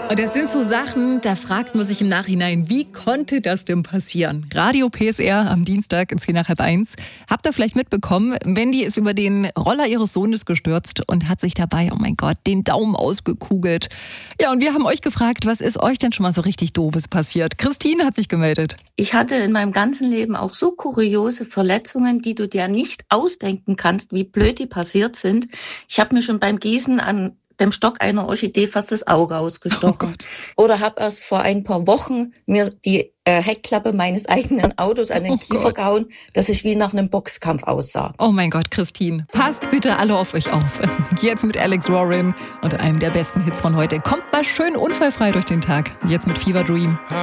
Und das sind so Sachen, da fragt man sich im Nachhinein, wie konnte das denn passieren? Radio PSR am Dienstag in 10:30. Habt ihr vielleicht mitbekommen, Wendy ist über den Roller ihres Sohnes gestürzt und hat sich dabei, oh mein Gott, den Daumen ausgekugelt. Ja, und wir haben euch gefragt, was ist euch denn schon mal so richtig Doofes passiert? Christine hat sich gemeldet. Ich hatte in meinem ganzen Leben auch so kuriose Verletzungen, die du dir nicht ausdenken kannst, wie blöd die passiert sind. Ich habe mir schon beim Gießen an dem Stock einer Orchidee fast das Auge ausgestochen. Oder habe erst vor ein paar Wochen mir die Heckklappe meines eigenen Autos an den Kiefer gehauen, dass es wie nach einem Boxkampf aussah. Oh mein Gott, Christine, passt bitte alle auf euch auf. Jetzt mit Alex Warren und einem der besten Hits von heute. Kommt mal schön unfallfrei durch den Tag. Jetzt mit Fever Dream.